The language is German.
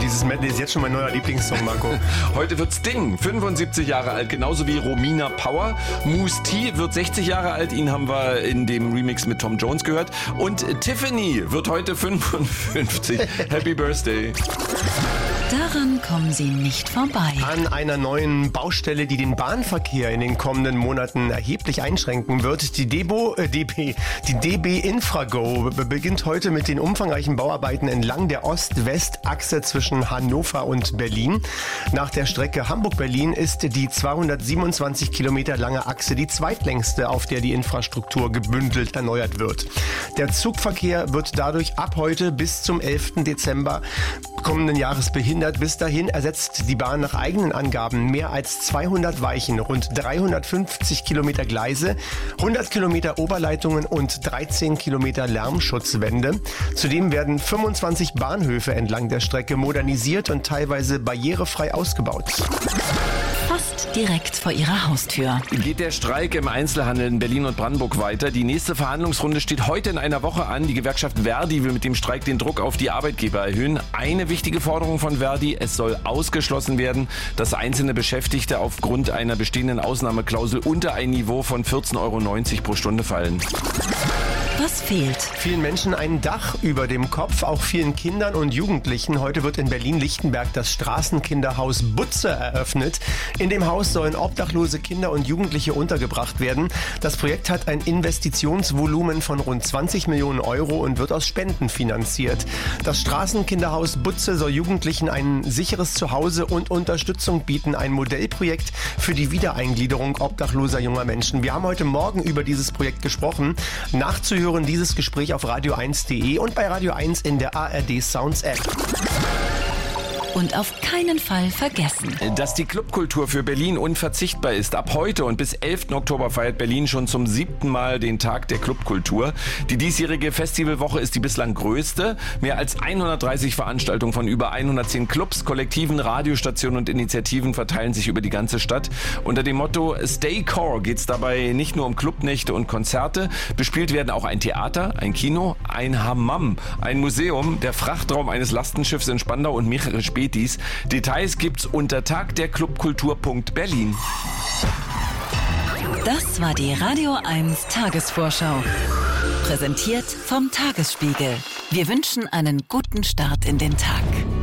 Dieses Medley ist jetzt schon mein neuer Lieblingssong, Marco. Heute wird Sting 75 Jahre alt, genauso wie Romina Power. Mousse T wird 60 Jahre alt, ihn haben wir in dem Remix mit Tom Jones gehört. Und Tiffany wird heute 55. Happy Birthday. Daran kommen Sie nicht vorbei. An einer neuen Baustelle, die den Bahnverkehr in den kommenden Monaten erheblich einschränken wird. Die DB Infrago beginnt heute mit den umfangreichen Bauarbeiten entlang der Ost-West-Achse zwischen Hannover und Berlin. Nach der Strecke Hamburg-Berlin ist die 227 Kilometer lange Achse die zweitlängste, auf der die Infrastruktur gebündelt erneuert wird. Der Zugverkehr wird dadurch ab heute bis zum 11. Dezember kommenden Jahres behindert. Bis dahin ersetzt die Bahn nach eigenen Angaben mehr als 200 Weichen, rund 350 Kilometer Gleise, 100 Kilometer Oberleitungen und 13 Kilometer Lärmschutzwände. Zudem werden 25 Bahnhöfe entlang der Strecke modernisiert und teilweise barrierefrei ausgebaut. Fast direkt vor Ihrer Haustür. Geht der Streik im Einzelhandel in Berlin und Brandenburg weiter? Die nächste Verhandlungsrunde steht heute in einer Woche an. Die Gewerkschaft Verdi will mit dem Streik den Druck auf die Arbeitgeber erhöhen. Eine wichtige Forderung von Verdi: Es soll ausgeschlossen werden, dass einzelne Beschäftigte aufgrund einer bestehenden Ausnahmeklausel unter ein Niveau von 14,90 € pro Stunde fallen. Was fehlt? Vielen Menschen ein Dach über dem Kopf, auch vielen Kindern und Jugendlichen. Heute wird in Berlin-Lichtenberg das Straßenkinderhaus Butze eröffnet. In dem Haus sollen obdachlose Kinder und Jugendliche untergebracht werden. Das Projekt hat ein Investitionsvolumen von rund 20 Millionen Euro und wird aus Spenden finanziert. Das Straßenkinderhaus Butze soll Jugendlichen ein sicheres Zuhause und Unterstützung bieten. Ein Modellprojekt für die Wiedereingliederung obdachloser junger Menschen. Wir haben heute Morgen über dieses Projekt gesprochen. Nachzuhören dieses Gespräch auf radio1.de und bei Radio 1 in der ARD Sounds App. Und auf keinen Fall vergessen, dass die Clubkultur für Berlin unverzichtbar ist. Ab heute und bis 11. Oktober feiert Berlin schon zum 7. Mal den Tag der Clubkultur. Die diesjährige Festivalwoche ist die bislang größte. Mehr als 130 Veranstaltungen von über 110 Clubs, Kollektiven, Radiostationen und Initiativen verteilen sich über die ganze Stadt. Unter dem Motto Stay Core geht es dabei nicht nur um Clubnächte und Konzerte. Bespielt werden auch ein Theater, ein Kino, ein Hammam, ein Museum, der Frachtraum eines Lastenschiffs in Spandau und mehrere Spätis. Details gibt's unter tagderclubkultur.berlin. Das war die Radio 1 Tagesvorschau. Präsentiert vom Tagesspiegel. Wir wünschen einen guten Start in den Tag.